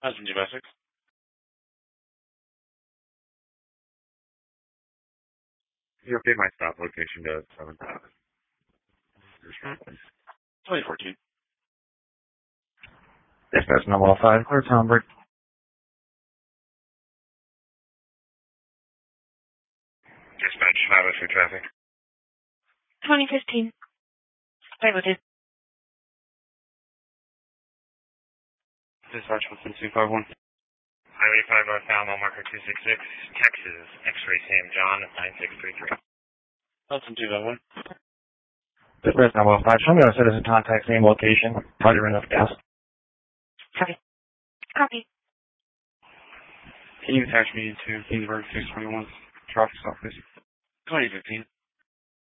Hudson Domestics. You update my stop location to 7,000. 2014. Dispatch number 5, clear Townbridge. Dispatch 503 traffic. 2015. Piloted. Dispatch 16251. Highway 5 northbound, mile marker 266, Texas, X-ray Sam John, 9633. Hudson 251. Dispatch number 5, show me our citizen contact same location. Target enough gas. Copy. Copy. Can you attach me to Kingsburg 621 traffic stop, please? 2015.